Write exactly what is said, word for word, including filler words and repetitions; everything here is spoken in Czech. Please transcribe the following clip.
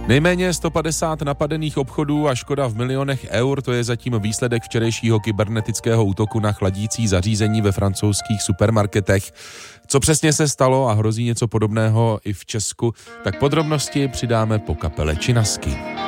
Nejméně sto padesát napadených obchodů a škoda v milionech eur, to je zatím výsledek včerejšího kybernetického útoku na chladicí zařízení ve francouzských supermarketech. Co přesně se stalo a hrozí něco podobného i v Česku, tak podrobnosti přidáme po kapele Činasky.